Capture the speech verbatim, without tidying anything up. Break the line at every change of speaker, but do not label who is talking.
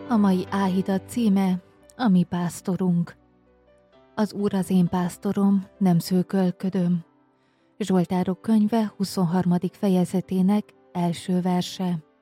A mai áhítat címe A mi pásztorunk. Az Úr az én pásztorom, nem szőkölködöm. Zsoltárok könyve huszonharmadik fejezetének első verse.